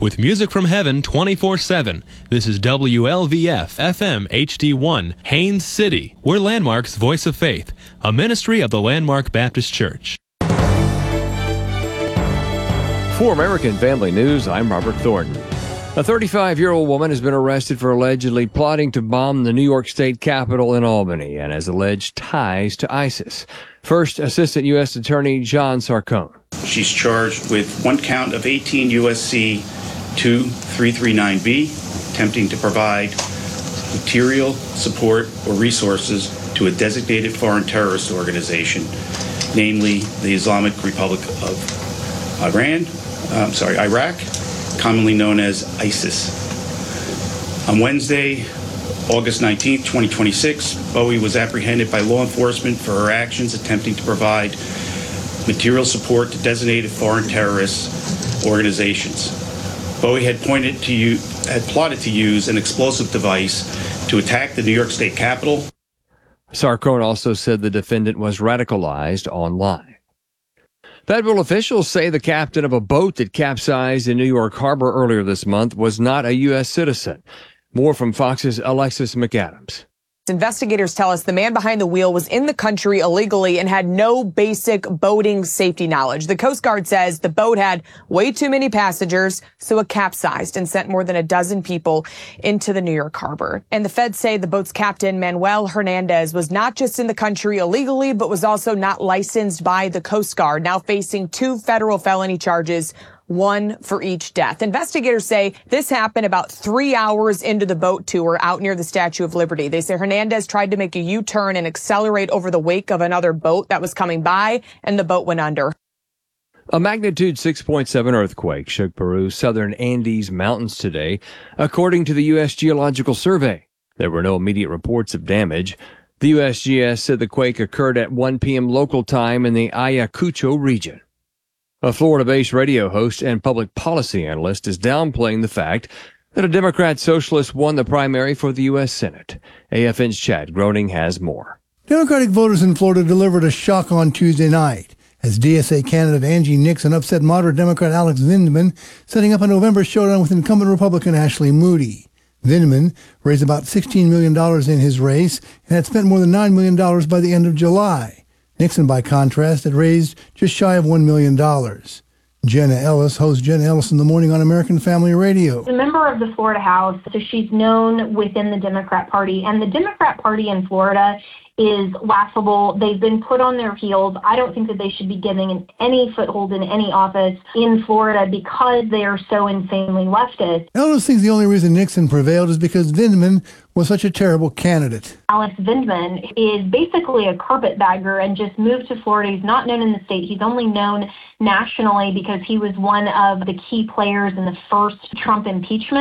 With music from heaven 24/7, this is WLVF FM HD1, Haines City. We're Landmark's Voice of Faith, a ministry of the Landmark Baptist Church. For American Family News, I'm Robert Thornton. A 35-year-old woman has been arrested for allegedly plotting to bomb the New York State Capitol in Albany and has alleged ties to ISIS. First, Assistant U.S. Attorney John Sarcone. She's charged with one count of 18 U.S.C. 2339B, attempting to provide material support or resources to a designated foreign terrorist organization, namely the Islamic Republic of Iraq, commonly known as ISIS. On Wednesday, August 19, 2026, Bowie was apprehended by law enforcement for her actions attempting to provide material support to designated foreign terrorist organizations. Bowie had plotted to use an explosive device to attack the New York State Capitol. Sarcone also said the defendant was radicalized online. Federal officials say the captain of a boat that capsized in New York Harbor earlier this month was not a U.S. citizen. More from Fox's Alexis McAdams. Investigators tell us the man behind the wheel was in the country illegally and had no basic boating safety knowledge. The Coast Guard says the boat had way too many passengers, so it capsized and sent more than a dozen people into the New York harbor. And the feds say the boat's captain, Manuel Hernandez, was not just in the country illegally, but was also not licensed by the Coast Guard, now facing 2 federal felony charges, one for each death. Investigators say this happened about 3 hours into the boat tour out near the Statue of Liberty. They say Hernandez tried to make a U-turn and accelerate over the wake of another boat that was coming by, and the boat went under. A magnitude 6.7 earthquake shook Peru's southern Andes Mountains today, according to the U.S. Geological Survey. There were no immediate reports of damage. The USGS said the quake occurred at 1 p.m. local time in the Ayacucho region. A Florida-based radio host and public policy analyst is downplaying the fact that a Democrat socialist won the primary for the U.S. Senate. AFN's Chad Groening has more. Democratic voters in Florida delivered a shock on Tuesday night as DSA candidate Angie Nixon upset moderate Democrat Alex Vindman, setting up a November showdown with incumbent Republican Ashley Moody. Vindman raised about $16 million in his race and had spent more than $9 million by the end of July. Nixon, by contrast, had raised just shy of $1 million. Jenna Ellis hosts Jenna Ellis in the Morning on American Family Radio. A member of the Florida House, so she's known within the Democrat Party. And the Democrat Party in Florida is laughable. They've been put on their heels. I don't think that they should be getting any foothold in any office in Florida because they are so insanely leftist. Ellis thinks the only reason Nixon prevailed is because Vindman was such a terrible candidate. Alex Vindman is basically a carpetbagger and just moved to Florida. He's not known in the state. He's only known nationally because he was one of the key players in the first Trump impeachment.